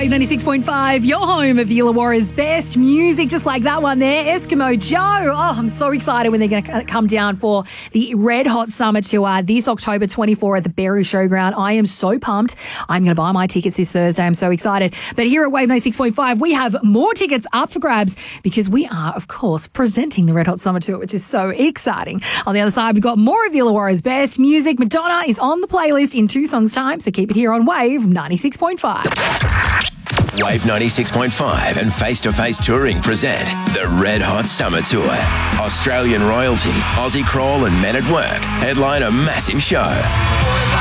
Wave 96.5, your home of the Illawarra's best music, just like that one there, Eskimo Joe. Oh, I'm so excited when they're going to come down for the Red Hot Summer Tour this October 24 at the Berry Showground. I am so pumped. I'm going to buy my tickets this Thursday. I'm so excited. But here at Wave 96.5, we have more tickets up for grabs because we are, of course, presenting the Red Hot Summer Tour, which is so exciting. On the other side, we've got more of the Illawarra's best music. Madonna is on the playlist in 2 songs' time, so keep it here on Wave 96.5. Wave 96.5 and Face to Face Touring present the Red Hot Summer Tour. Australian royalty, Aussie Crawl and Men at Work headline a massive show.